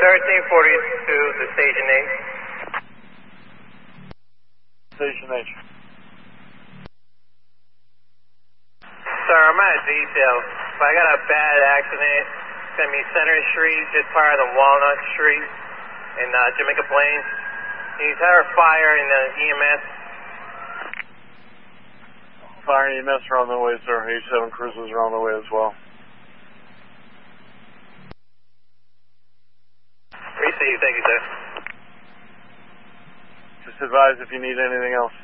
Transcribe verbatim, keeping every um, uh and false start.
thirteen forty-two, the station eight. Station H. Sir, I'm at detail. I got a bad accident. It's going to be Center Street, just prior to Walnut Street in uh, Jamaica Plains. He's had a fire in the E M S. Fire and E M S are on the way, sir. H seven cruisers are on the way as well. Receive, thank you, sir. Just advise if you need anything else.